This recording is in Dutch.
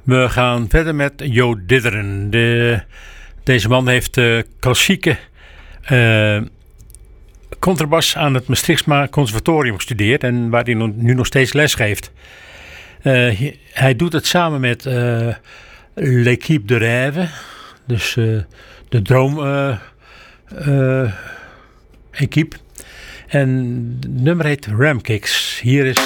We gaan verder met Jo Didderen. Deze man heeft klassieke contrabas aan het Maastrichtse Conservatorium gestudeerd en waar hij nu nog steeds les geeft. Hij doet het samen met L'Équipe de Rêve, dus de droom equipe. En het nummer heet Ramkicks. Hier is